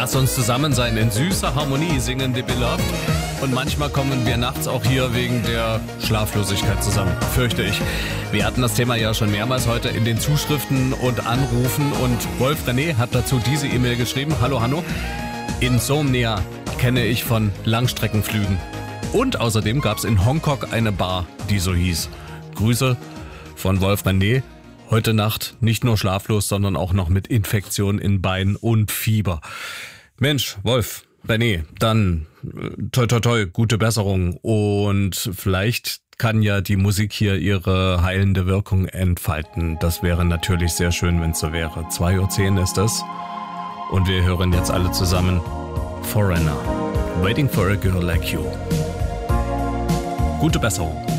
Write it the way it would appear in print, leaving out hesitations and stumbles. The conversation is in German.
Lass uns zusammen sein, in süßer Harmonie singen die Beloved. Und manchmal kommen wir nachts auch hier wegen der Schlaflosigkeit zusammen, fürchte ich. Wir hatten das Thema ja schon mehrmals heute in den Zuschriften und Anrufen. Und Wolf René hat dazu diese E-Mail geschrieben. Hallo Hanno, Insomnia kenne ich von Langstreckenflügen. Und außerdem gab es in Hongkong eine Bar, die so hieß. Grüße von Wolf René. Heute Nacht nicht nur schlaflos, sondern auch noch mit Infektion in Bein und Fieber. Mensch, Wolf, René, dann toi toi toi, gute Besserung. Und vielleicht kann ja die Musik hier ihre heilende Wirkung entfalten. Das wäre natürlich sehr schön, wenn es so wäre. 2:10 Uhr ist es. Und wir hören jetzt alle zusammen Foreigner, Waiting for a Girl Like You. Gute Besserung.